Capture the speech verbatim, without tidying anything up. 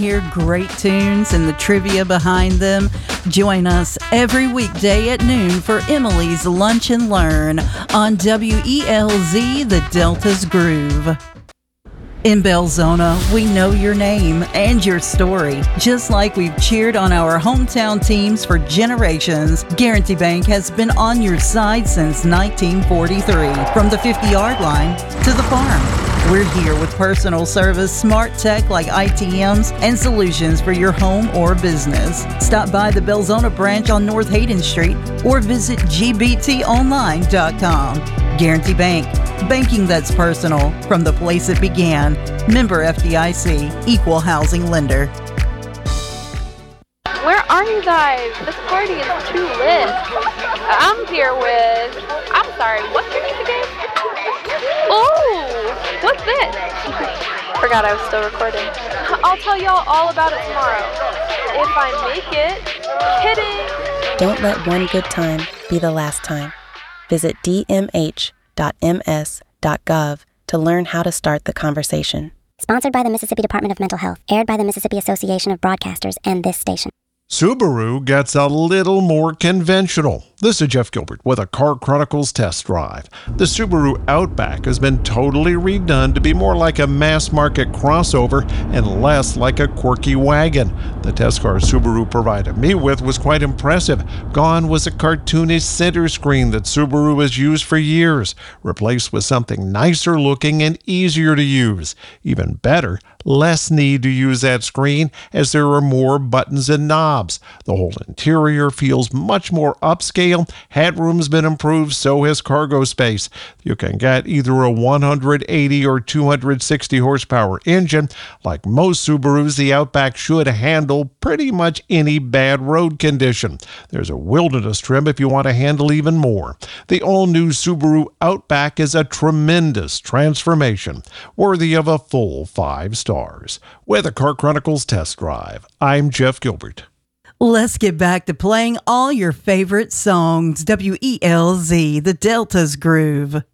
hear great tunes and the trivia behind them? Join us every weekday at noon for Emily's Lunch and Learn on W E L Z, the Delta's Groove. In Belzona, we know your name and your story. Just like we've cheered on our hometown teams for generations, Guarantee Bank has been on your side since nineteen forty-three. From the fifty-yard line to the farm, we're here with personal service, smart tech like I T Ms, and solutions for your home or business. Stop by the Belzona branch on North Hayden Street or visit G B T online dot com. Guarantee Bank, banking that's personal from the place it began. Member F D I C, Equal Housing Lender. Where are you guys? This party is too lit. I'm here with, I'm sorry, what's your name again? Oh, what's this? Forgot I was still recording. I'll tell y'all all about it tomorrow. If I make it. Kidding. Don't let one good time be the last time. Visit d m h dot m s dot gov to learn how to start the conversation. Sponsored by the Mississippi Department of Mental Health. Aired by the Mississippi Association of Broadcasters and this station. Subaru gets a little more conventional. This is Jeff Gilbert with a Car Chronicles test drive. The Subaru Outback has been totally redone to be more like a mass-market crossover and less like a quirky wagon. The test car Subaru provided me with was quite impressive. Gone was a cartoonish center screen that Subaru has used for years, replaced with something nicer looking and easier to use. Even better, less need to use that screen as there are more buttons and knobs. The whole interior feels much more upscale. Headroom's been improved, so has cargo space. You can get either a one hundred eighty or two hundred sixty horsepower engine. Like most Subarus, the Outback should handle pretty much any bad road condition. There's a wilderness trim if you want to handle even more. The all-new Subaru Outback is a tremendous transformation, worthy of a full five stars. With a Car Chronicles test drive, I'm Jeff Gilbert. Let's get back to playing all your favorite songs. W E L Z, the Delta's Groove.